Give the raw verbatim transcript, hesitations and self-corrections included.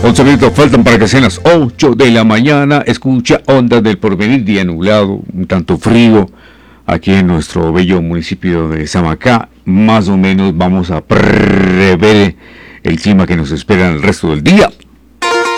once minutos faltan para que sean las ocho de la mañana. Escucha Ondas del Porvenir, día nublado, un tanto frío aquí en nuestro bello municipio de Samacá. Más o menos vamos a prever el clima que nos espera el resto del día.